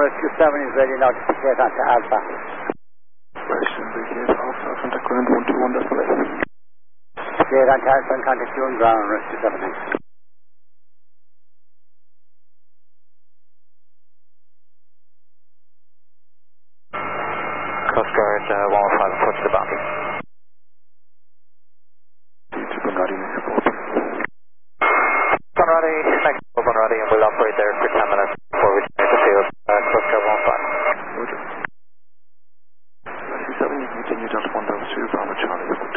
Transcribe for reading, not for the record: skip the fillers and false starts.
Rescue 7 is ready now to get onto Alpha. Rescue begin Alpha, contact ground 121.8. Get onto Alpha and contact you on ground, Rescue 7. Thanks. Coast Guard 115, approach the boundary. Bunradi, Bunradi, next Bunradi, and we'll operate there for 10 minutes before we take the field. Coast Guard 115. Roger. Rescue 7, you continue Delta 1 Delta 2, Bravo Charlie.